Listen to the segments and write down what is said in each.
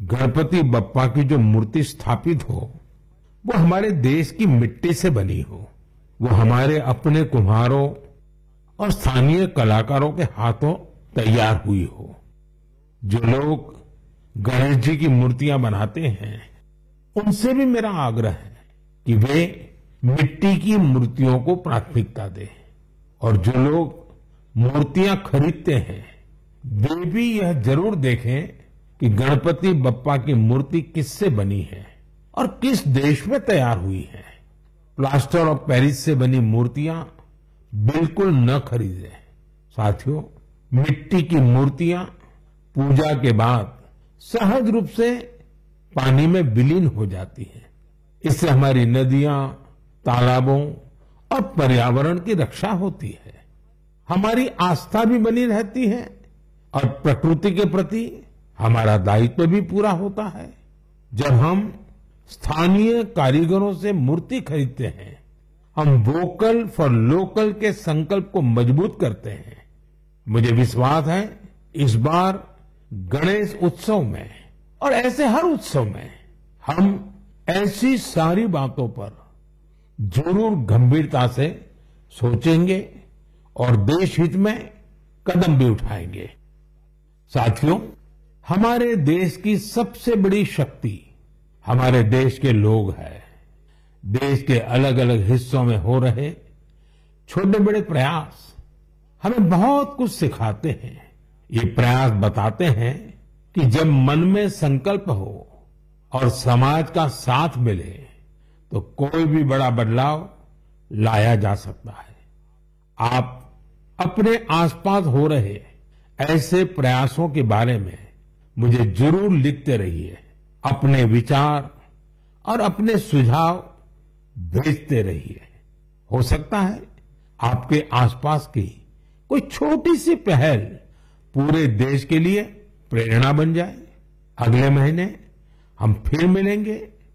गणपति बप्पा की जो मूर्ति स्थापित हो वो हमारे देश की मिट्टी से बनी हो, वो हमारे अपने कुम्हारों और स्थानीय कलाकारों के हाथों तैयार हुई हो। जो लोग गणेश जी की मूर्तियां बनाते हैं उनसे भी मेरा आग्रह है कि वे मिट्टी की मूर्तियों को प्राथमिकता दें, और जो लोग मूर्तियां खरीदते हैं वे भी यह जरूर देखें कि गणपति बप्पा की मूर्ति किससे बनी है और किस देश में तैयार हुई है। प्लास्टर ऑफ पेरिस से बनी मूर्तियां बिल्कुल न खरीदें। साथियों, मिट्टी की मूर्तियां पूजा के बाद सहज रूप से पानी में विलीन हो जाती हैं। इससे हमारी नदियां, तालाबों और पर्यावरण की रक्षा होती है, हमारी आस्था भी बनी रहती है और प्रकृति के प्रति हमारा दायित्व भी पूरा होता है। जब हम स्थानीय कारीगरों से मूर्ति खरीदते हैं, हम वोकल फॉर लोकल के संकल्प को मजबूत करते हैं। मुझे विश्वास है इस बार गणेश उत्सव में और ऐसे हर उत्सव में हम ऐसी सारी बातों पर जरूर गंभीरता से सोचेंगे और देश हित में कदम भी उठाएंगे। साथियों, हमारे देश की सबसे बड़ी शक्ति हमारे देश के लोग हैं। देश के अलग अलग हिस्सों में हो रहे छोटे बड़े प्रयास हमें बहुत कुछ सिखाते हैं। ये प्रयास बताते हैं कि जब मन में संकल्प हो और समाज का साथ मिले तो कोई भी बड़ा बदलाव लाया जा सकता है। आप अपने आसपास हो रहे ऐसे प्रयासों के बारे में मुझे जरूर लिखते रहिए। अपने विचार और अपने सुझाव भेजते रहिए। हो सकता है आपके आसपास की कोई छोटी सी पहल पूरे देश के लिए प्रेरणा बन जाए। अगले महीने हम फिर मिलेंगे,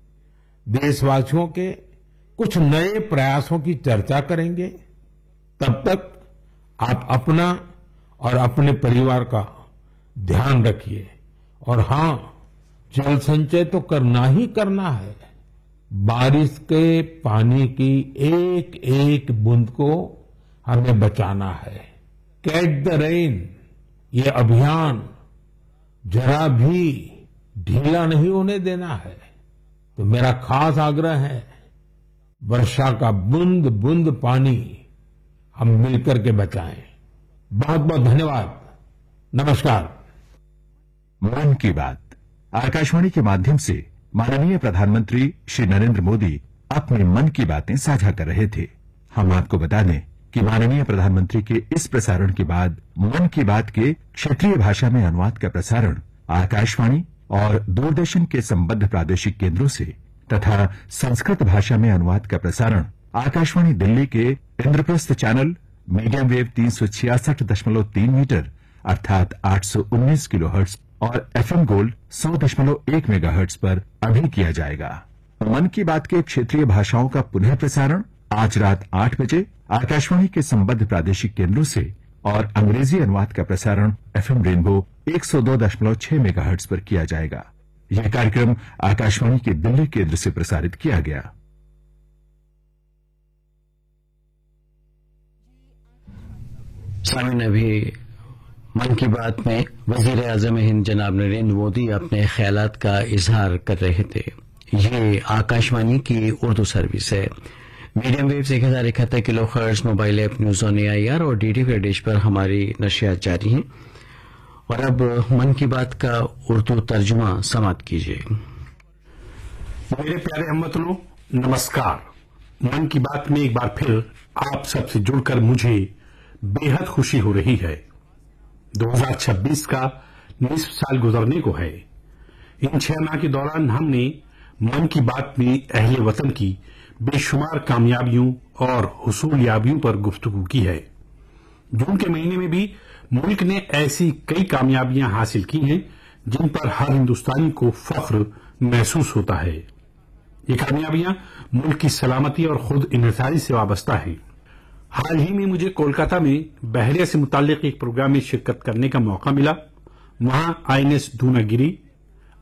देशवासियों के कुछ नए प्रयासों की चर्चा करेंगे। तब तक आप अपना और अपने परिवार का ध्यान रखिए। और हां, जल संचय तो करना ही करना है। बारिश के पानी की एक एक बूंद को हमें बचाना है। कैच द रेन, ये अभियान जरा भी ढीला नहीं होने देना है। तो मेरा खास आग्रह है, वर्षा का बूंद बूंद पानी हम मिलकर के बचाएं। बहुत बहुत धन्यवाद। नमस्कार। मन की बात आकाशवाणी के माध्यम से माननीय प्रधानमंत्री श्री नरेंद्र मोदी अपने मन की बातें साझा कर रहे थे। हम आपको बता दें कि माननीय प्रधानमंत्री के इस प्रसारण के बाद मन की बात के क्षेत्रीय भाषा में अनुवाद का प्रसारण आकाशवाणी और दूरदर्शन के संबद्ध प्रादेशिक केंद्रों से तथा संस्कृत भाषा में अनुवाद का प्रसारण आकाशवाणी दिल्ली के Indraprastha channel medium wave 366.3 metre अर्थात 819 किलोहर्ट्ज और एफएम गोल्ड 100.1 मेगाहर्ट्ज पर अभी किया जाएगा। मन की बात के क्षेत्रीय भाषाओं का पुनः प्रसारण आज रात 8 बजे आकाशवाणी के संबद्ध प्रादेशिक केंद्रों से और अंग्रेजी अनुवाद का प्रसारण एफएम रेनबो 102.6 मेगाहर्ट्ज पर किया जाएगा। यह कार्यक्रम आकाशवाणी के दिल्ली केंद्र से प्रसारित किया गया। सामने अभी मन की बात में वजीर आजम हिंद जनाब नरेंद्र मोदी अपने ख्यालात का इजहार कर रहे थे। ये आकाशवाणी की उर्दू सर्विस है। Medium wave 1071 kilo hertz, mobile app news on AIR और DD प्रदेश पर हमारी नशियात जारी हैं। और अब मन की बात का उर्दू तर्जुमा समाप्त कीजिए। मेरे प्यारे हमवतनों, नमस्कार। मन की बात में एक बार फिर आप सबसे जुड़कर मुझे बेहद खुशी हो रही है। 2026 का निस्फ साल गुजरने को है। इन 6 माह के दौरान हमने मन की बात में अहले वतन की बेशुमार कामयाबियों और हुसूलियाबियों पर गुफ्तगू की है। जून के महीने में भी मुल्क ने ऐसी कई कामयाबियां हासिल की हैं जिन पर हर हिंदुस्तानी को फख्र महसूस होता है। ये कामयाबियां मुल्क की सलामती और खुद इन्हिसारी से वाबस्ता हैं। हाल ही में मुझे कोलकाता में बहरिया से मुताल्लिक एक प्रोग्राम में शिरकत करने का मौका मिला। वहां INS दूनागिरी